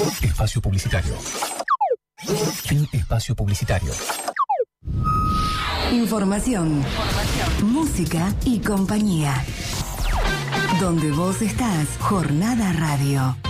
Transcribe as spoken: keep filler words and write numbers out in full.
Espacio publicitario. Fin espacio publicitario. Información, Información, música y compañía. Donde vos estás, Jornada Radio.